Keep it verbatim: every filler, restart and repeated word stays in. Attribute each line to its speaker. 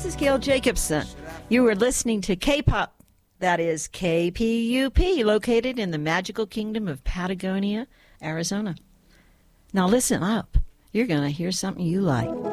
Speaker 1: This is Gail Jacobson. You were listening to K-Pop, that is K P U P, located in the magical kingdom of Patagonia, Arizona. Now listen up. You're going to hear something you like.